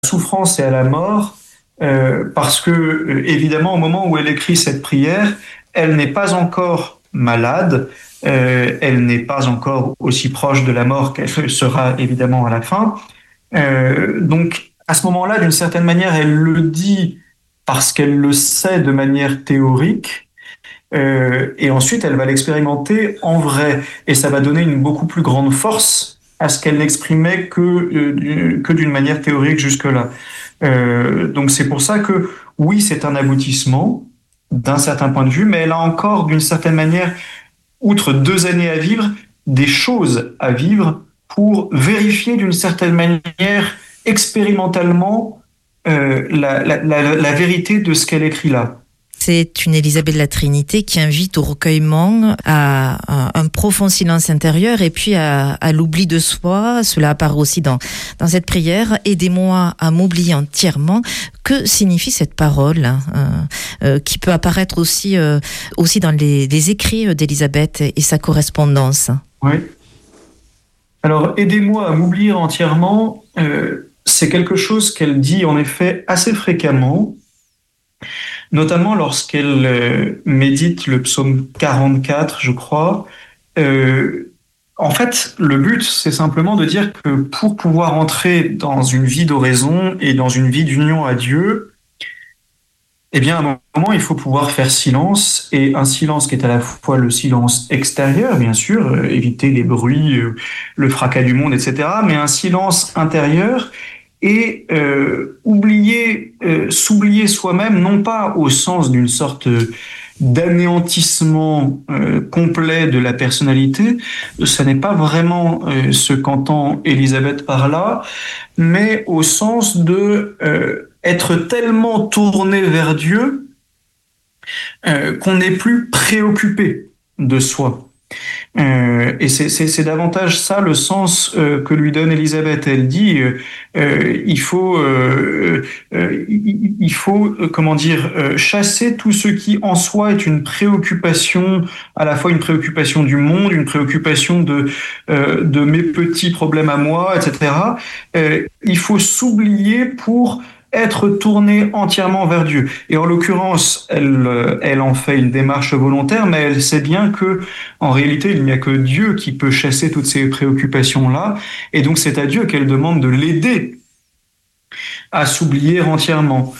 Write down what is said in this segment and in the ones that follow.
souffrance et à la mort, parce que, évidemment, au moment où elle écrit cette prière, elle n'est pas encore malade, elle n'est pas encore aussi proche de la mort qu'elle sera évidemment à la fin. Donc, à ce moment-là, d'une certaine manière, elle le dit parce qu'elle le sait de manière théorique, et ensuite elle va l'expérimenter en vrai, et ça va donner une beaucoup plus grande force à ce qu'elle n'exprimait que d'une manière théorique jusque-là. Donc c'est pour ça que oui, c'est un aboutissement d'un certain point de vue, mais elle a encore d'une certaine manière, outre 2 années à vivre, des choses à vivre pour vérifier d'une certaine manière expérimentalement la vérité de ce qu'elle écrit là. C'est une Élisabeth de la Trinité qui invite au recueillement, à un profond silence intérieur et puis à l'oubli de soi. Cela apparaît aussi dans cette prière. Aidez-moi à m'oublier entièrement. Que signifie cette parole qui peut apparaître aussi dans les écrits d'Élisabeth et sa correspondance? Oui. Alors, aidez-moi à m'oublier entièrement. C'est quelque chose qu'elle dit en effet assez fréquemment, notamment lorsqu'elle médite le psaume 44, je crois. En fait, le but, c'est simplement de dire que pour pouvoir entrer dans une vie d'oraison et dans une vie d'union à Dieu, eh bien, à un moment, il faut pouvoir faire silence, et un silence qui est à la fois le silence extérieur, bien sûr, éviter les bruits, le fracas du monde, etc., mais un silence intérieur, et s'oublier soi-même, non pas au sens d'une sorte d'anéantissement complet de la personnalité, ce n'est pas vraiment ce qu'entend Élisabeth par là, mais au sens de être tellement tourné vers Dieu qu'on n'est plus préoccupé de soi. Et c'est davantage ça le sens que lui donne Élisabeth. Elle dit il faut comment dire, chasser tout ce qui en soi est une préoccupation, à la fois une préoccupation du monde, une préoccupation de mes petits problèmes à moi, etc. Il faut s'oublier pour être tournée entièrement vers Dieu. Et en l'occurrence, elle en fait une démarche volontaire, mais elle sait bien que, en réalité, il n'y a que Dieu qui peut chasser toutes ces préoccupations-là. Et donc, c'est à Dieu qu'elle demande de l'aider à s'oublier entièrement.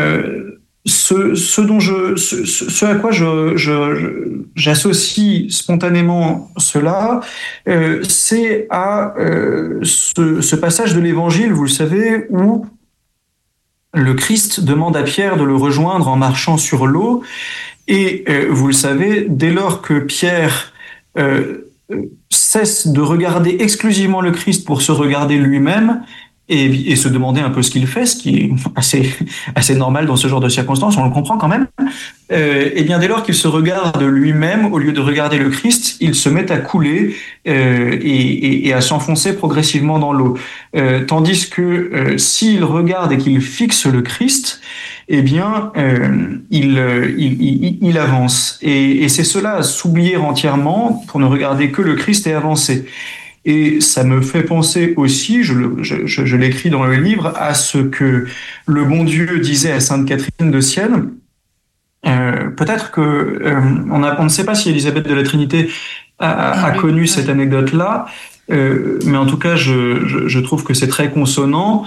Ce à quoi j'associe spontanément cela, c'est à ce passage de l'Évangile, vous le savez, où le Christ demande à Pierre de le rejoindre en marchant sur l'eau. Et vous le savez, dès lors que Pierre cesse de regarder exclusivement le Christ pour se regarder lui-même et se demander un peu ce qu'il fait, ce qui est assez normal dans ce genre de circonstances, on le comprend quand même, et bien dès lors qu'il se regarde lui-même, au lieu de regarder le Christ, il se met à couler et à s'enfoncer progressivement dans l'eau. Tandis que s'il regarde et qu'il fixe le Christ, eh bien, il avance. Et c'est cela, s'oublier entièrement pour ne regarder que le Christ et avancer. Et ça me fait penser aussi, je l'écris dans le livre, à ce que le bon Dieu disait à Sainte Catherine de Sienne. Peut-être que on ne sait pas si Élisabeth de la Trinité a connu cette anecdote-là, mais en tout cas, je trouve que c'est très consonant.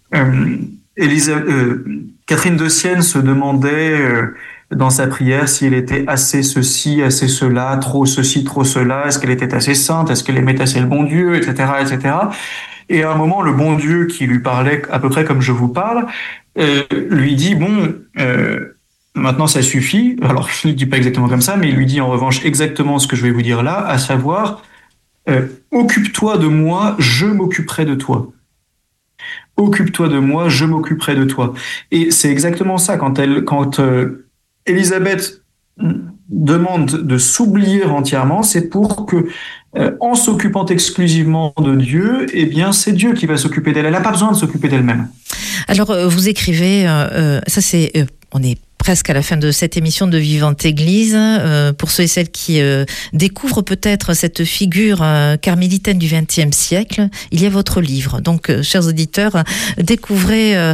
Catherine de Sienne se demandait dans sa prière si elle était assez ceci, assez cela, trop ceci, trop cela, est-ce qu'elle était assez sainte, est-ce qu'elle aimait assez le bon Dieu, etc., etc. Et à un moment, le bon Dieu qui lui parlait à peu près comme je vous parle, lui dit, bon, maintenant ça suffit. Alors, je ne le dis pas exactement comme ça, mais il lui dit en revanche exactement ce que je vais vous dire là, à savoir, occupe-toi de moi, je m'occuperai de toi. Occupe-toi de moi, je m'occuperai de toi. Et c'est exactement ça, quand Élisabeth demande de s'oublier entièrement, c'est pour que, en s'occupant exclusivement de Dieu, eh bien, c'est Dieu qui va s'occuper d'elle. Elle n'a pas besoin de s'occuper d'elle-même. Alors, vous écrivez, ça c'est, on est presque à la fin de cette émission de Vivante Église. Pour ceux et celles qui découvrent peut-être cette figure carmélitaine du XXe siècle, il y a votre livre. Donc, chers auditeurs, découvrez